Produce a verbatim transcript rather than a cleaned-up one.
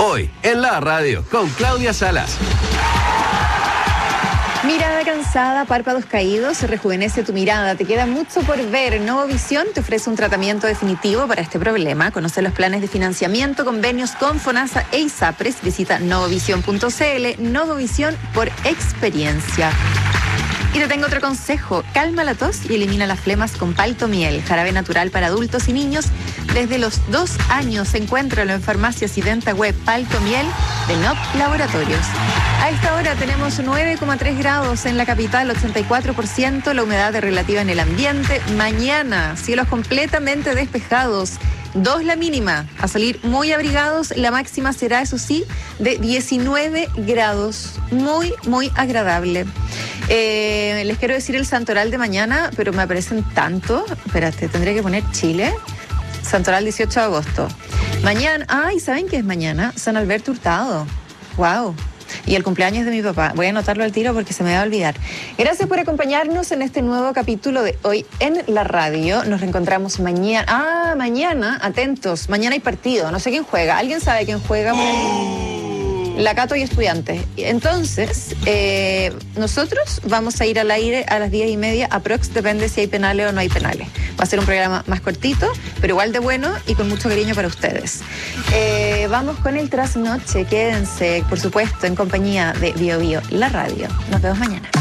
Hoy, en la radio, con Claudia Salas. Mirada cansada, párpados caídos, rejuvenece tu mirada. Te queda mucho por ver. Novovisión te ofrece un tratamiento definitivo para este problema. Conoce los planes de financiamiento, convenios con FONASA e ISAPRES. Visita novovisión punto c l. Novovisión por experiencia. Y te tengo otro consejo. Calma la tos y elimina las flemas con Paltomiel, jarabe natural para adultos y niños. Desde los dos años, encuéntralo en farmacias y venta web. Paltomiel de N O P Laboratorios. A esta hora tenemos nueve coma tres grados en la capital, ochenta y cuatro por ciento la humedad relativa en el ambiente. Mañana, cielos completamente despejados. Dos la mínima, a salir muy abrigados. La máxima será, eso sí, de diecinueve grados. Muy, muy agradable. Eh, les quiero decir el santoral de mañana, pero me aparecen tanto. Espérate, tendría que poner Chile. Santoral dieciocho de agosto. Mañana, ay, ¿saben qué es mañana? San Alberto Hurtado. Wow. Y el cumpleaños de mi papá. Voy a anotarlo al tiro porque se me va a olvidar. Gracias por acompañarnos en este nuevo capítulo de Hoy en la Radio. Nos reencontramos mañana. Ah, mañana, atentos. Mañana hay partido. No sé quién juega. ¿Alguien sabe quién juega? La Cato y Estudiantes. Entonces, eh, nosotros vamos a ir al aire a las diez y media. Aprox, depende si hay penales o no hay penales. Va a ser un programa más cortito, pero igual de bueno y con mucho cariño para ustedes. Eh, vamos con el trasnoche. Quédense, por supuesto, en compañía de Bio Bio, la radio. Nos vemos mañana.